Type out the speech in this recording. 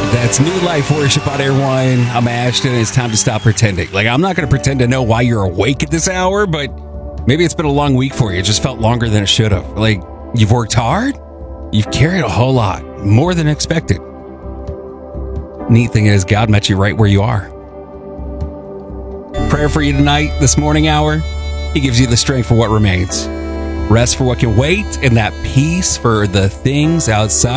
That's New Life Worship on Air One. I'm Ashton. It's time to stop pretending. I'm not going to pretend to know why you're awake at this hour, but maybe it's been a long week for you. It just felt longer than it should have. You've worked hard. You've carried a whole lot, more than expected. Neat thing is, God met you right where you are. Prayer for you tonight, this morning hour. He gives you the strength for what remains. Rest for what can wait, and that peace for the things outside.